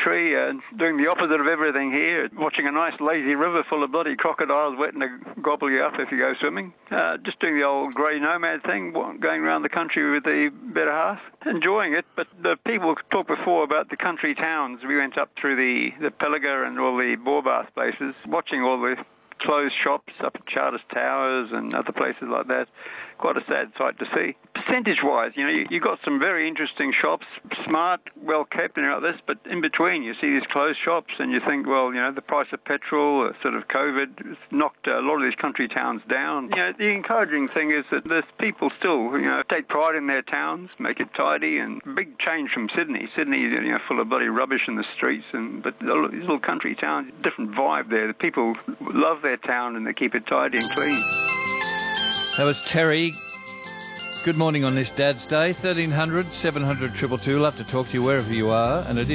tree, doing the opposite of everything here, watching a nice lazy river full of bloody crocodiles waiting to gobble you up if you go swimming. Just doing the old grey nomad thing, going around the country with the better half. Enjoying it, but the people talked before about the country towns. We went up through the Pilliga and all the bore bath places, watching all the closed shops up at Charters Towers and other places like that. Quite a sad sight to see. Percentage-wise, you got some very interesting shops, smart, well-kept and like this, but in between you see these closed shops and you think, well, the price of petrol, sort of COVID, has knocked a lot of these country towns down. The encouraging thing is that there's people still, take pride in their towns, make it tidy, and big change from Sydney. Sydney, full of bloody rubbish in the streets, but these little country towns, different vibe there. The people love their town and they keep it tidy and clean. That was Terry. Good morning on this Dad's Day. 1300 700 222. Love to talk to you wherever you are. And it